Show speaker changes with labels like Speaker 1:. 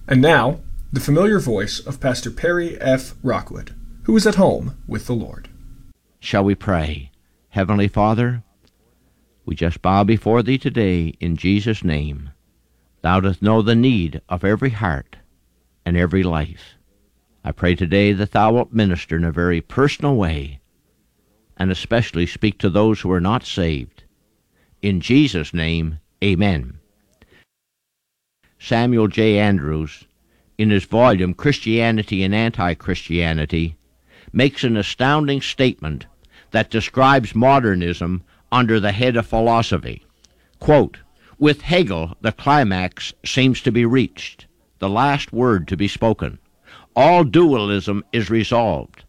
Speaker 1: And now, the familiar voice of Pastor Perry F. Rockwood, who is at home with the Lord.
Speaker 2: Shall we pray? Heavenly Father, we just bow before Thee today in Jesus' name. Thou dost know the need of every heart and every life. I pray today that Thou wilt minister in a very personal way, and especially speak to those who are not saved. In Jesus' name, amen. Samuel J. Andrews, in his volume Christianity and Anti-Christianity, makes an astounding statement that describes modernism under the head of philosophy. Quote, "With Hegel, the climax seems to be reached, the last word to be spoken. All dualism is resolved.